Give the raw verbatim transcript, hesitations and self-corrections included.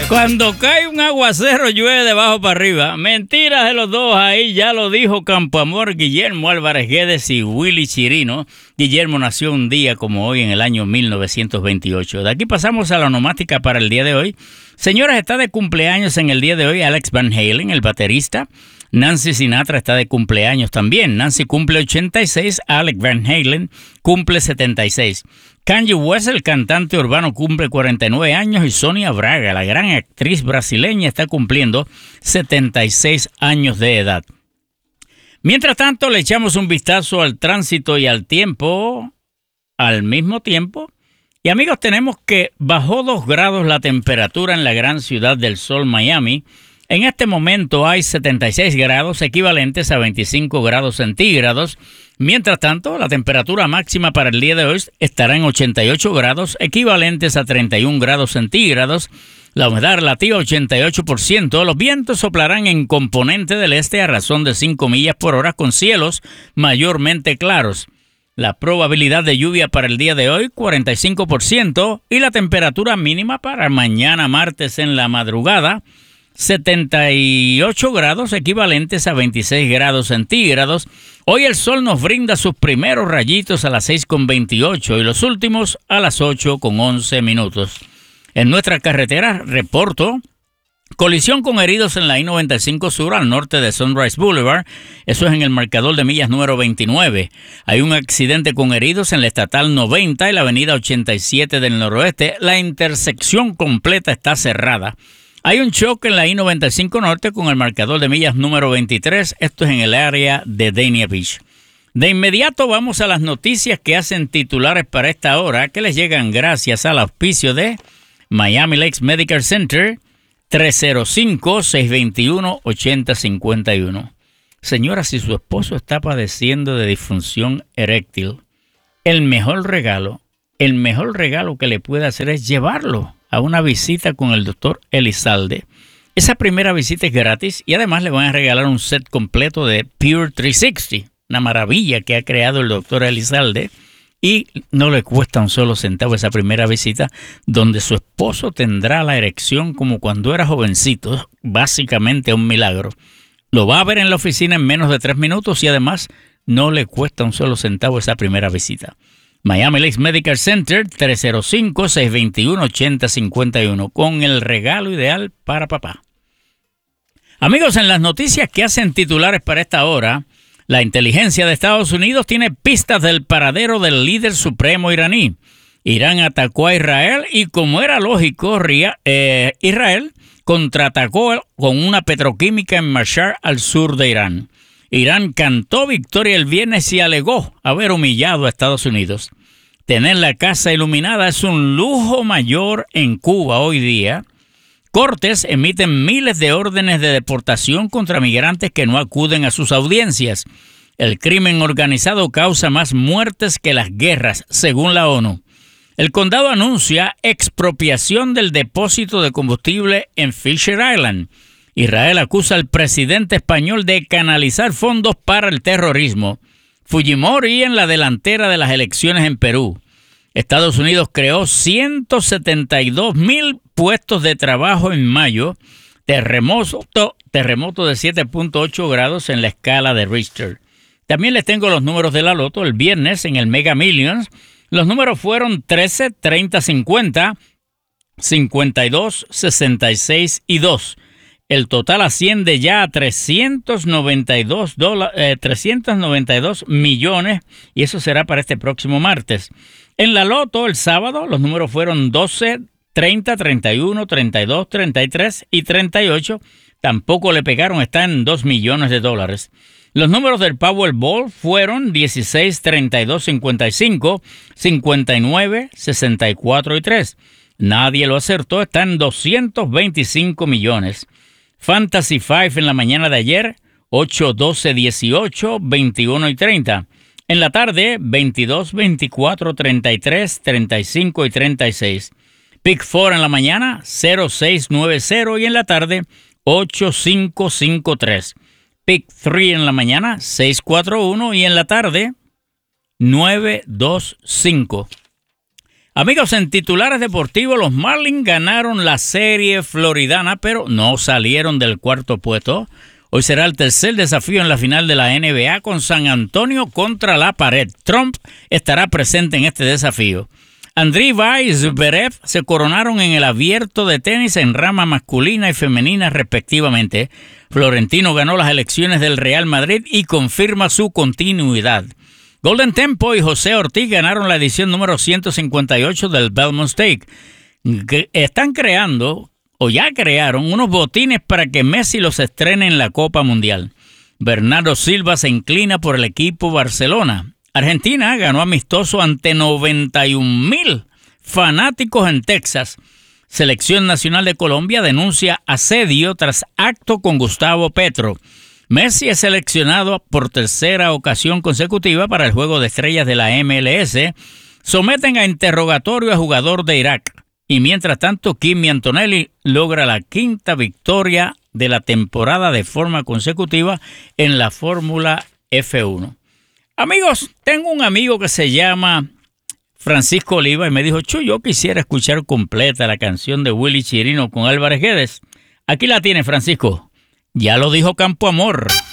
Cuando cae un aguacero, llueve de abajo para arriba. Mentiras de los dos ahí, ya lo dijo Campoamor, Guillermo Álvarez Guedes y Willy Chirino. Guillermo nació un día como hoy en el año mil novecientos veintiocho. De aquí pasamos a la onomática para el día de hoy. Señores, está de cumpleaños en el día de hoy Alex Van Halen, el baterista. Nancy Sinatra está de cumpleaños también. Nancy cumple ochenta y seis, Alex Van Halen cumple setenta y seis. Kanye West, el cantante urbano, cumple cuarenta y nueve años y Sonia Braga, la gran actriz brasileña, está cumpliendo setenta y seis años de edad. Mientras tanto, le echamos un vistazo al tránsito y al tiempo al mismo tiempo. Y amigos, tenemos que bajó dos grados la temperatura en la gran ciudad del sol, Miami. En este momento hay setenta y seis grados, equivalentes a veinticinco grados centígrados. Mientras tanto, la temperatura máxima para el día de hoy estará en ochenta y ocho grados, equivalentes a treinta y un grados centígrados. La humedad relativa ochenta y ocho por ciento. Los vientos soplarán en componente del este a razón de cinco millas por hora con cielos mayormente claros. La probabilidad de lluvia para el día de hoy, cuarenta y cinco por ciento. Y la temperatura mínima para mañana martes en la madrugada, setenta y ocho grados, equivalentes a veintiséis grados centígrados. Hoy el sol nos brinda sus primeros rayitos a las seis con veintiocho y los últimos a las ocho con once minutos. En nuestra carretera, reporto colisión con heridos en la I noventa y cinco Sur al norte de Sunrise Boulevard. Eso es en el marcador de millas número veintinueve. Hay un accidente con heridos en la estatal noventa y la avenida ochenta y siete del noroeste. La intersección completa está cerrada. Hay un choque en la I noventa y cinco Norte con el marcador de millas número veintitrés. Esto es en el área de Dania Beach. De inmediato vamos a las noticias que hacen titulares para esta hora, que les llegan gracias al auspicio de Miami Lakes Medical Center, tres cero cinco, seis dos uno, ocho cero cinco uno. Señora, si su esposo está padeciendo de disfunción eréctil, el mejor regalo, el mejor regalo que le puede hacer es llevarlo a una visita con el doctor Elizalde. Esa primera visita es gratis y además le van a regalar un set completo de Pure trescientos sesenta, una maravilla que ha creado el doctor Elizalde, y no le cuesta un solo centavo esa primera visita, donde su esposo tendrá la erección como cuando era jovencito, básicamente un milagro. Lo va a ver en la oficina en menos de tres minutos y además no le cuesta un solo centavo esa primera visita. Miami Lakes Medical Center, tres cero cinco, seis dos uno, ocho cero cinco uno, con el regalo ideal para papá. Amigos, en las noticias que hacen titulares para esta hora, la inteligencia de Estados Unidos tiene pistas del paradero del líder supremo iraní. Irán atacó a Israel y, como era lógico, eh, Israel contraatacó con una petroquímica en Mashhad, al sur de Irán. Irán cantó victoria el viernes y alegó haber humillado a Estados Unidos. Tener la casa iluminada es un lujo mayor en Cuba hoy día. Cortes emiten miles de órdenes de deportación contra migrantes que no acuden a sus audiencias. El crimen organizado causa más muertes que las guerras, según la ONU. El condado anuncia expropiación del depósito de combustible en Fisher Island. Israel acusa al presidente español de canalizar fondos para el terrorismo. Fujimori en la delantera de las elecciones en Perú. Estados Unidos creó ciento setenta y dos mil puestos de trabajo en mayo. Terremoto, terremoto de siete punto ocho grados en la escala de Richter. También les tengo los números de la loto. El viernes en el Mega Millions, los números fueron trece, treinta, cincuenta, cincuenta y dos, sesenta y seis y dos. El total asciende ya a trescientos noventa y dos millones y eso será para este próximo martes. En la loto, el sábado, los números fueron doce, treinta, treinta y uno, treinta y dos, treinta y tres y treinta y ocho. Tampoco le pegaron, está en dos millones de dólares. Los números del Powerball fueron dieciséis, treinta y dos, cincuenta y cinco, cincuenta y nueve, sesenta y cuatro y tres. Nadie lo acertó, está en doscientos veinticinco millones. Fantasy cinco en la mañana de ayer, ocho, doce, dieciocho, veintiuno y treinta. En la tarde, veintidós, veinticuatro, treinta y tres, treinta y cinco y treinta y seis. Pick cuatro en la mañana, cero seis nueve cero y en la tarde, ocho cinco cinco tres. Pick tres en la mañana, seis cuatro uno y en la tarde, nueve dos cinco. Amigos, en titulares deportivos, los Marlins ganaron la serie floridana, pero no salieron del cuarto puesto. Hoy será el tercer desafío en la final de la N B A con San Antonio contra la pared. Trump estará presente en este desafío. Andriy y Zverev se coronaron en el abierto de tenis en rama masculina y femenina respectivamente. Florentino ganó las elecciones del Real Madrid y confirma su continuidad. Golden Tempo y José Ortiz ganaron la edición número ciento cincuenta y ocho del Belmont Stakes. Que están creando, o ya crearon, unos botines para que Messi los estrene en la Copa Mundial. Bernardo Silva se inclina por el equipo Barcelona. Argentina ganó amistoso ante noventa y un mil fanáticos en Texas. Selección Nacional de Colombia denuncia asedio tras acto con Gustavo Petro. Messi es seleccionado por tercera ocasión consecutiva para el Juego de Estrellas de la M L S. Someten a interrogatorio a jugador de Irak. Y mientras tanto, Kimi Antonelli logra la quinta victoria de la temporada de forma consecutiva en la Fórmula F uno. Amigos, tengo un amigo que se llama Francisco Oliva y me dijo, Chu, yo quisiera escuchar completa la canción de Willy Chirino con Álvarez Guedes. Aquí la tiene, Francisco. Ya lo dijo Campo Amor.